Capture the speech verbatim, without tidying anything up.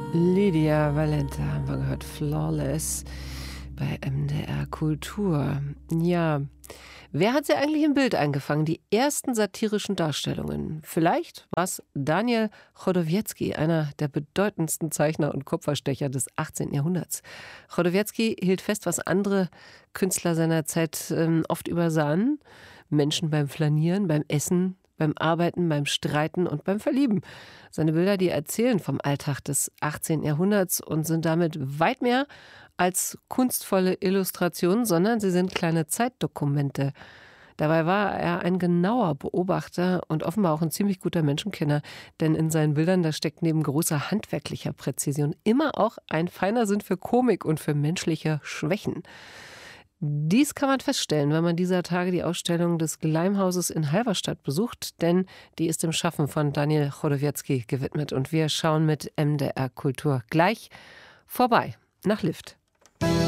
Lydia Valenta haben wir gehört, Flawless bei M D R Kultur. Ja, wer hat sie eigentlich im Bild eingefangen? Die ersten satirischen Darstellungen. Vielleicht war es Daniel Chodowiecki, einer der bedeutendsten Zeichner und Kupferstecher des achtzehnten Jahrhunderts. Chodowiecki hielt fest, was andere Künstler seiner Zeit ähm, oft übersahen. Menschen beim Flanieren, beim Essen, beim Arbeiten, beim Streiten und beim Verlieben. Seine Bilder, die erzählen vom Alltag des achtzehnten Jahrhunderts und sind damit weit mehr als kunstvolle Illustrationen, sondern sie sind kleine Zeitdokumente. Dabei war er ein genauer Beobachter und offenbar auch ein ziemlich guter Menschenkenner, denn in seinen Bildern, da steckt neben großer handwerklicher Präzision immer auch ein feiner Sinn für Komik und für menschliche Schwächen. Dies kann man feststellen, wenn man dieser Tage die Ausstellung des Gleimhauses in Halberstadt besucht, denn die ist dem Schaffen von Daniel Chodowiecki gewidmet. Und wir schauen mit M D R Kultur gleich vorbei nach Lift.